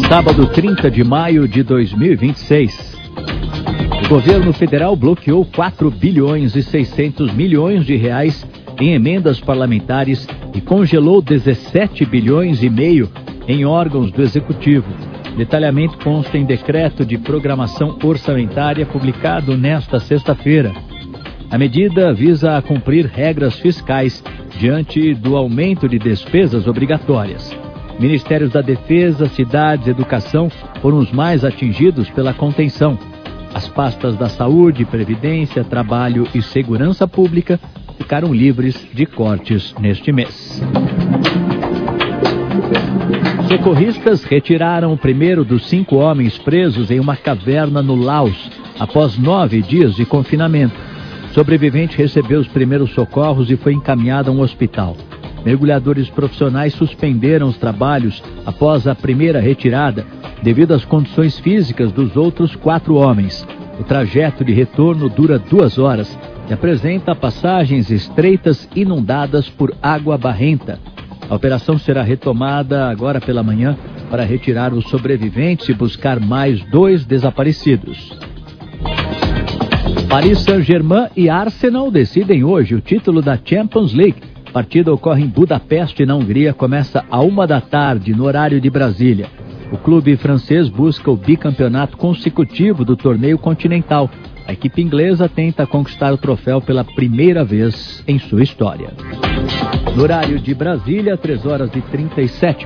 Sábado, 30 de maio de 2026. O governo federal bloqueou 4 bilhões e 600 milhões de reais em emendas parlamentares e congelou 17 bilhões e meio em órgãos do executivo. Detalhamento consta em decreto de programação orçamentária publicado nesta sexta-feira. A medida visa cumprir regras fiscais diante do aumento de despesas obrigatórias. Ministérios da Defesa, Cidades e Educação foram os mais atingidos pela contenção. As pastas da Saúde, Previdência, Trabalho e Segurança Pública ficaram livres de cortes neste mês. Socorristas retiraram o primeiro dos 5 homens presos em uma caverna no Laos, após 9 dias de confinamento. O sobrevivente recebeu os primeiros socorros e foi encaminhado a um hospital. Mergulhadores profissionais suspenderam os trabalhos após a primeira retirada, devido às condições físicas dos outros 4 homens. O trajeto de retorno dura 2 horas e apresenta passagens estreitas inundadas por água barrenta. A operação será retomada agora pela manhã para retirar os sobreviventes e buscar mais 2 desaparecidos. Paris Saint-Germain e Arsenal decidem hoje o título da Champions League. A partida ocorre em Budapeste, na Hungria, começa à 13h, no horário de Brasília. O clube francês busca o bicampeonato consecutivo do torneio continental. A equipe inglesa tenta conquistar o troféu pela primeira vez em sua história. No horário de Brasília, 3h37.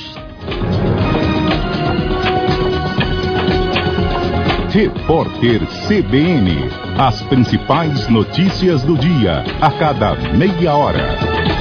Repórter CBN. As principais notícias do dia, a cada meia hora.